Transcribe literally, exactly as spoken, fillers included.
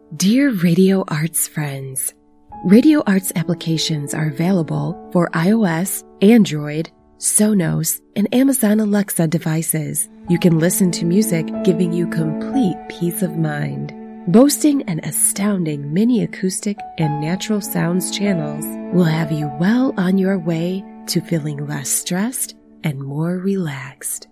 Dear Radio Arts friends, Radio Arts applications are available for iOS, Android, Sonos, and Amazon Alexa devices. You can listen to music giving you complete peace of mind. Boasting an astounding mini acoustic and natural sounds channels will have you well on your way to feeling less stressed and more relaxed.